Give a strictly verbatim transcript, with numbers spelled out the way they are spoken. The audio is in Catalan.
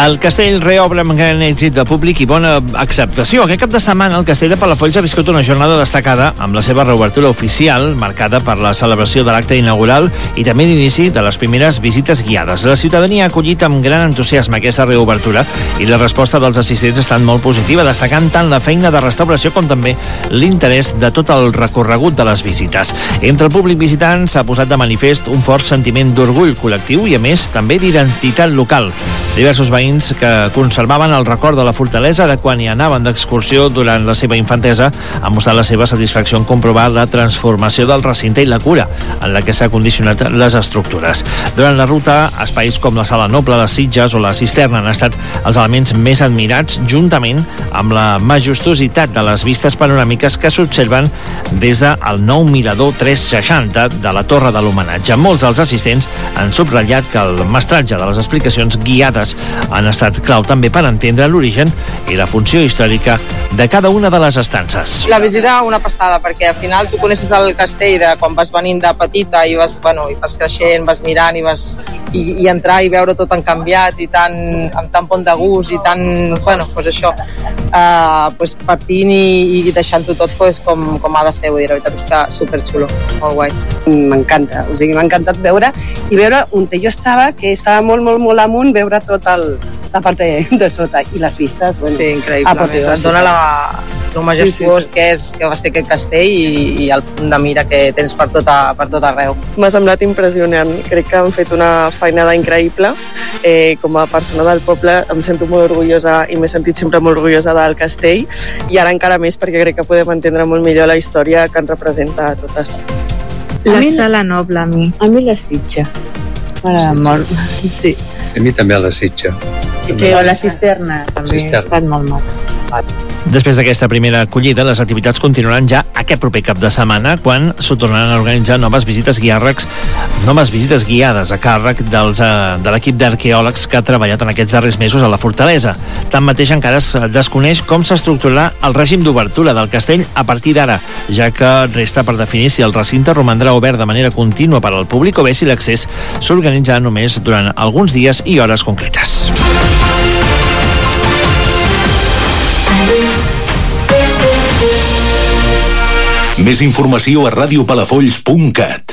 El castell reobre amb gran èxit de públic i bona acceptació. Aquest cap de setmana el castell de Palafolls ha viscut una jornada destacada amb la seva reobertura oficial, marcada per la celebració de l'acte inaugural i també l'inici de les primeres visites guiades. La ciutadania ha acollit amb gran entusiasme aquesta reobertura i la resposta dels assistents ha estat molt positiva, destacant tant la feina de restauració com també l'interès de tot el recorregut de les visites. Entre el públic visitant s'ha posat de manifest un fort sentiment d'orgull col·lectiu i, a més, també d'identitat local. Diversos veïns que conservaven el record de la fortalesa de quan hi anaven d'excursió durant la seva infantesa han mostrat la seva satisfacció en comprovar la transformació del recinte i la cura en la que s'ha condicionat les estructures. Durant la ruta, espais com la Sala Noble, les Sitges o la Cisterna han estat els elements més admirats, juntament amb la majestuositat de les vistes panoràmiques que s'observen des del nou mirador tres seixanta de la Torre de l'Homenatge. Molts dels assistents han subratllat que el mestratge de les explicacions guiades han estat clau també per entendre l'origen i la funció històrica de cada una de les estances. La visita una passada, perquè al final tu coneixes el castell de quan vas venint de petita i vas, bueno, i vas creixent, vas mirant i vas i, i entrar i veure tot tan canviat i tan, amb tan bon de gust i tan, bueno, pues això, uh, pues partint i, i deixant-ho tot pues, com, com ha de ser, vull dir, la veritat és que superxulo, molt guai. M'encanta, o sigui, m'ha encantat veure i veure on jo estava, que estava molt, molt, molt amunt, veure tot el, la part de, de sota i les vistes. Bueno, sí, increïble. Et dona la, el majestuós sí, sí, sí. que és que va ser aquest castell i, i el punt de mira que tens per tot, a, per tot arreu. M'ha semblat impressionant. Crec que han fet una feinada increïble. Eh, com a persona del poble em sento molt orgullosa i m'he sentit sempre molt orgullosa del castell i ara encara més perquè crec que podem entendre molt millor la història que ens representa a totes. La a Sala Noble, a mi. A mi la Sitja. M'agrada molt, sí. A mi també a la Sitja. I la Cisterna també Cisterna. ha estat molt maco. Després d'aquesta primera acollida, les activitats continuaran ja aquest proper cap de setmana, quan s'ho tornaran a organitzar noves visites guiàrrecs, noves visites guiades a càrrec dels, uh, de l'equip d'arqueòlegs que ha treballat en aquests darrers mesos a la fortalesa. Tanmateix, encara es desconeix com s'estructurarà el règim d'obertura del castell a partir d'ara, ja que resta per definir si el recinte romandrà obert de manera contínua per al públic o bé si l'accés s'organitzarà només durant alguns dies i hores concretes. Més informació a radiopalafolls punt cat.